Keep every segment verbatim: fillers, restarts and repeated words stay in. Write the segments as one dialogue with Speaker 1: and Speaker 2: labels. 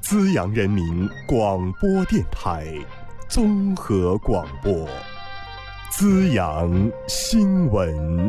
Speaker 1: 资阳人民广播电台综合广播，资阳新闻。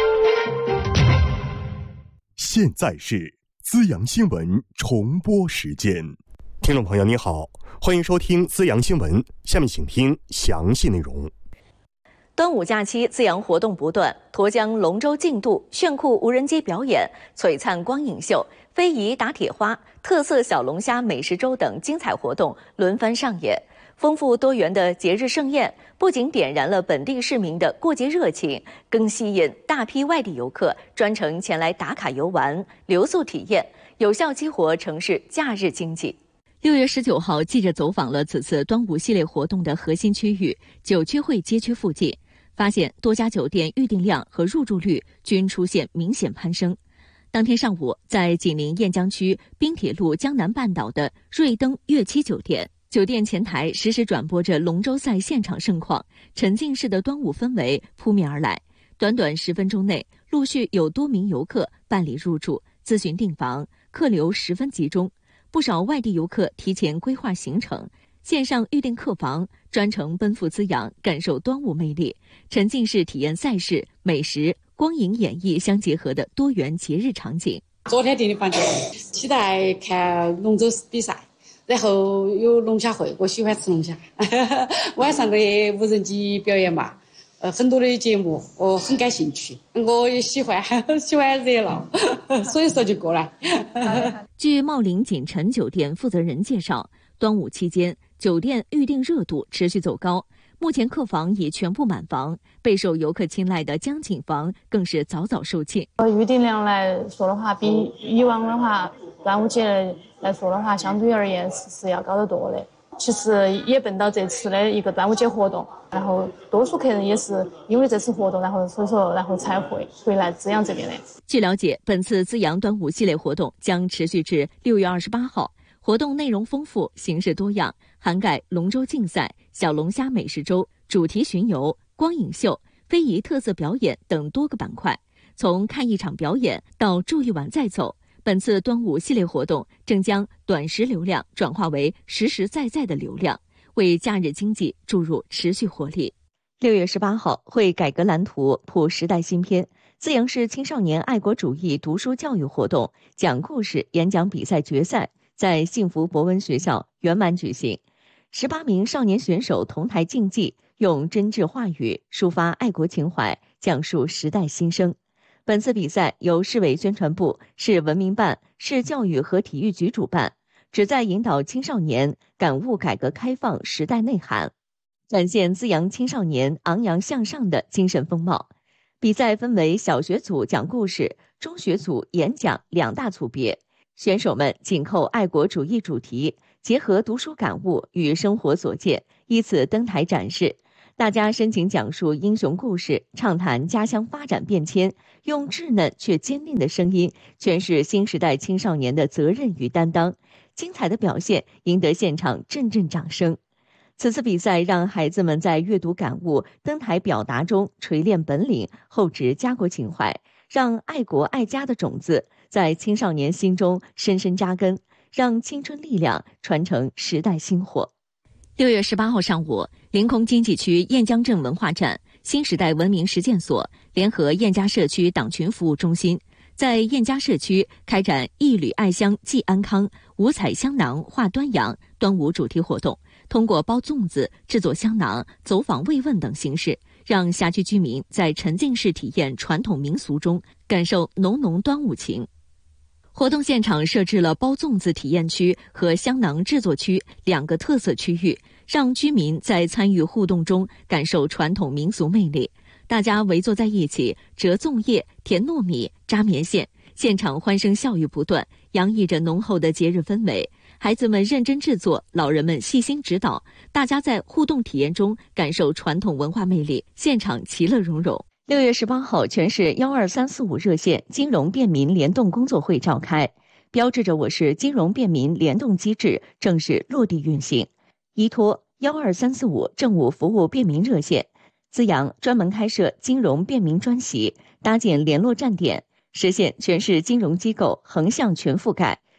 Speaker 1: 现在是资阳新闻重播时间。听众朋友你好，欢迎收听资阳新闻，下面请听详细内容。
Speaker 2: 端午假期资阳活动不断，沱江龙舟竞渡、炫酷无人机表演、璀璨光影秀、非遗打铁花、特色小龙虾美食粥等精彩活动轮番上演。丰富多元的节日盛宴不仅点燃了本地市民的过节热情，更吸引大批外地游客专程前来打卡游玩、留宿体验，有效激活城市假日经济。六月十九号，记者走访了此次端午系列活动的核心区域九曲汇街区附近，发现多家酒店预订量和入住率均出现明显攀升。当天上午，在紧邻雁江区滨铁路江南半岛的瑞登悦七酒店，酒店前台实时转播着龙舟赛现场盛况，沉浸式的端午氛围扑面而来。短短十分钟内，陆续有多名游客办理入住、咨询订房，客流十分集中。不少外地游客提前规划行程，线上预订客房，专程奔赴资阳，感受端午魅力，沉浸式体验赛事、美食、光影演绎相结合的多元节日场景。
Speaker 3: 昨天订的房间，期待看龙舟比赛，然后有龙虾会，我喜欢吃龙虾。晚上的无人机表演嘛，呃，很多的节目我很感兴趣，我也喜欢喜欢热闹，所以说就过来。
Speaker 2: 据茂林锦城酒店负责人介绍，端午期间酒店预订热度持续走高，目前客房已全部满房，备受游客青睐的江景房更是早早售罄。
Speaker 4: 预订量来说的话，比以往的话端午节来说的话，相对而言是是要高得多的。其实也奔到这次的一个端午节活动，然后多数客人也是因为这次活动，然后所以说然后才会回来资阳这边的。
Speaker 2: 据了解，本次资阳端午系列活动将持续至六月二十八号，活动内容丰富，形式多样，涵盖龙舟竞赛、小龙虾美食粥、主题巡游、光影秀、非遗特色表演等多个板块。从看一场表演到住一晚再走，本次端午系列活动正将短时流量转化为实实在在的流量，为假日经济注入持续活力。六月十八号，会改革蓝图谱时代新篇，资阳市青少年爱国主义读书教育活动讲故事演讲比赛决赛在幸福博文学校圆满举行。十八名少年选手同台竞技，用真挚话语抒发爱国情怀，讲述时代心声。本次比赛由市委宣传部、市文明办、市教育和体育局主办，旨在引导青少年感悟改革开放时代内涵，展现资阳青少年昂扬向上的精神风貌。比赛分为小学组讲故事、中学组演讲两大组别，选手们紧扣爱国主义主题，结合读书感悟与生活所见，依次登台展示。大家深情讲述英雄故事，畅谈家乡发展变迁，用稚嫩却坚定的声音诠释新时代青少年的责任与担当。精彩的表现赢得现场阵阵掌声。此次比赛让孩子们在阅读感悟、登台表达中锤炼本领，厚植家国情怀，让爱国爱家的种子在青少年心中深深扎根，让青春力量传承时代薪火。六月十八号上午，临空经济区雁江镇文化站、新时代文明实践所联合雁家社区党群服务中心，在雁家社区开展一缕爱乡寄安康、五彩香囊话端阳端午主题活动，通过包粽子、制作香囊、走访慰问等形式，让辖区居民在沉浸式体验传统民俗中感受浓浓端午情。活动现场设置了包粽子体验区和香囊制作区两个特色区域，让居民在参与互动中感受传统民俗魅力。大家围坐在一起，折粽叶、填糯米、扎棉线，现场欢声笑语不断，洋溢着浓厚的节日氛围。孩子们认真制作，老人们细心指导，大家在互动体验中感受传统文化魅力，现场其乐融融。六月十八号，全市幺二三四五热线金融便民联动工作会召开，标志着我市金融便民联动机制正式落地运行。依托幺二三四五政务服务便民热线，资阳专门开设金融便民专席，搭建联络站点，实现全市金融机构横向全覆盖，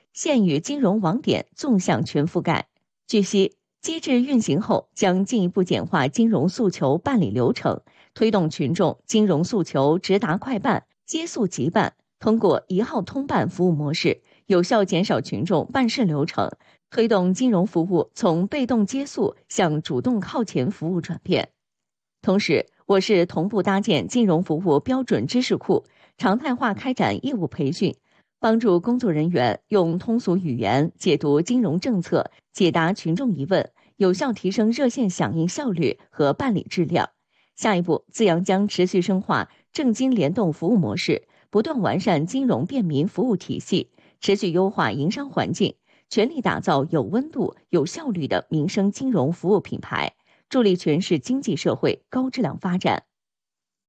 Speaker 2: 县与金融网点纵向全覆盖。据悉，机制运行后将进一步简化金融诉求办理流程，推动群众金融诉求直达快办、接诉即办，通过一号通办服务模式，有效减少群众办事流程，推动金融服务从被动接诉向主动靠前服务转变。同时，我市同步搭建金融服务标准知识库，常态化开展业务培训，帮助工作人员用通俗语言解读金融政策，解答群众疑问，有效提升热线响应效率和办理质量。下一步，资阳将持续深化政金联动服务模式，不断完善金融便民服务体系，持续优化营商环境，全力打造有温度、有效率的民生金融服务品牌，助力全市经济社会高质量发展。